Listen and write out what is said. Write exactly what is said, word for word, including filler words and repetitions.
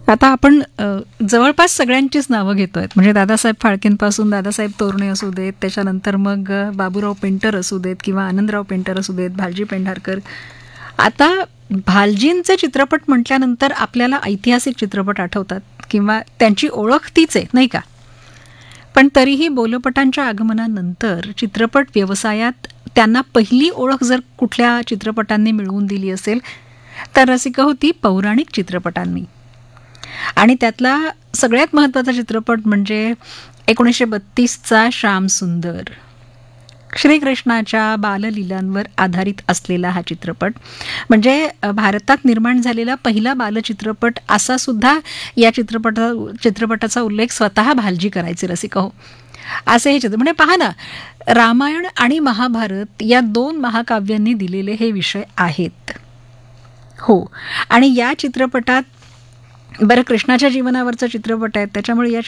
आता आपण अ, जवळपास सगळ्यांचीच नावं घेतोय, म्हणजे दादासाहेब फाळकेंपासून दादासाहेब तोरणे असू देत, त्याच्यानंतर मग अ, बाबूराव पेंटर असू देत किंवा आनंदराव पेंटर असू देत, भालजी पेंढारकर. आता भालजींचे चित्रपट म्हटल्यानंतर आपल्याला ऐतिहासिक चित्रपट आठवतात किंवा त्यांची ओळख तीच आहे, नाही का? पण तरीही बोलपटांच्या आगमनानंतर चित्रपट व्यवसायात त्यांना पहिली ओळख जर कुठल्या चित्रपटांनी मिळवून दिली असेल तर रसिका होती पौराणिक चित्रपटांनी. आणि त्यातला सगळ्यात महत्त्वाचा चित्रपट म्हणजे एकोणीसशे बत्तीसचा श्याम सुंदर, श्रीकृष्णाच्या बाललीलांवर आधारित असलेला हा चित्रपट. म्हणजे अ, भारतात निर्माण झालेला पहिला बालचित्रपट असा सुद्धा या चित्रपटा चित्रपटाचा उल्लेख स्वतः भालजी करायचे, रसिका हो. असे हे चित्र म्हणजे पहा ना, रामायण आणि महाभारत या दोन महाकाव्यांनी दिलेले हे विषय आहेत. हो, आणि या चित्रपटात बरं कृष्णाच्या जीवनावरचा चित्रपट आहे त्याच्यामुळे या